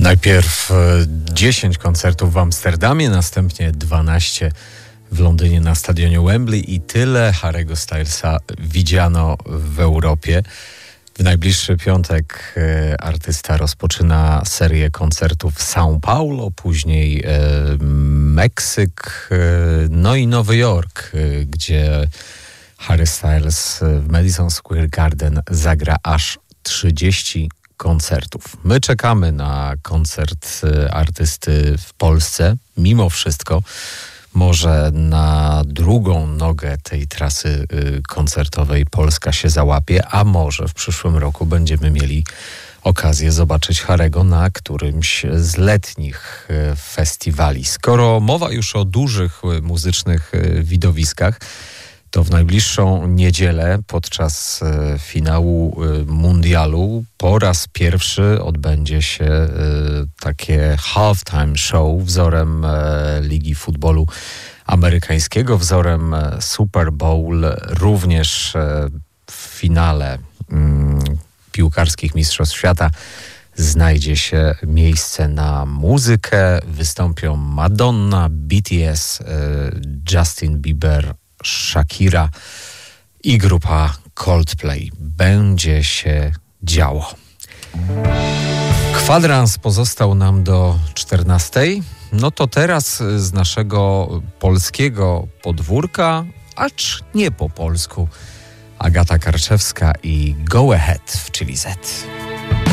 Najpierw 10 koncertów w Amsterdamie, następnie 12 w Londynie na stadionie Wembley i tyle Harry'ego Stylesa widziano w Europie. W najbliższy piątek artysta rozpoczyna serię koncertów w São Paulo, później Meksyk, no i Nowy Jork, gdzie Harry Styles w Madison Square Garden zagra aż 30 koncertów. My czekamy na koncert artysty w Polsce. Mimo wszystko może na drugą nogę tej trasy koncertowej Polska się załapie, a może w przyszłym roku będziemy mieli okazję zobaczyć Harry'ego na którymś z letnich festiwali. Skoro mowa już o dużych muzycznych widowiskach, to w najbliższą niedzielę podczas finału mundialu po raz pierwszy odbędzie się takie halftime show wzorem Ligi Futbolu Amerykańskiego, wzorem Super Bowl. Również w finale piłkarskich Mistrzostw Świata znajdzie się miejsce na muzykę. Wystąpią Madonna, BTS, Justin Bieber, Shakira i grupa Coldplay. Będzie się działo. Kwadrans pozostał nam do 14:00. No to teraz z naszego polskiego podwórka, acz nie po polsku, Agata Karczewska i Go Ahead w Chili Z.